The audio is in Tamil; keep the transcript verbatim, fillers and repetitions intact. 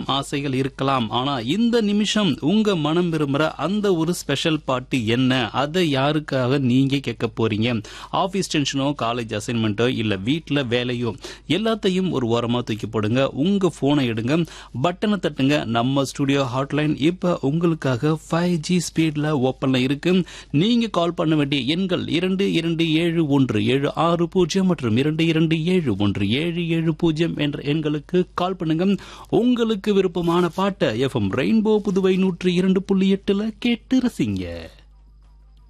ஆசைகள் இருக்கலாம். ஆனா இந்த நிமிஷம் உங்க மனம் விரும்புற அந்த ஒரு ஸ்பெஷல் பாட்டு என்ன, அதை யாருக்காக நீங்க கேட்க போறீங்க? ஆபீஸ் டென்ஷனோ, காலேஜ் அசைன்மெண்ட்டோ, இல்ல வீட்டுல வேலையோ, எல்லாத்தையும் ஒரு ஓரமா தூக்கி போடுங்க. உங்க போனை எடுங்க, பட்டனை தட்டுங்க. நம்ம ஸ்டுடியோ ஹாட்லைன் இப்ப உங்களுக்காக ஃபைவ் ஜி ஸ்பீட்ல ஓப்பன்ல இருக்கு. நீங்க கால் பண்ண வேண்டிய எண்கள் இரண்டு இரண்டு ஏழு ஒன்று ஏழு ஆறு பூஜ்ஜியம் மற்றும் இரண்டு இரண்டு ஏழு ஒன்று ஏழு ஏழு பூஜ்ஜியம் என்ற எண்களுக்கு கால் பண்ணுங்க. உங்களுக்கு விருப்பமான பாட்டை எஃப்எம் ரெயின்போ புதுவை நூற்றி இரண்டு புள்ளி எட்டுல கேட்டு ரசிங்க.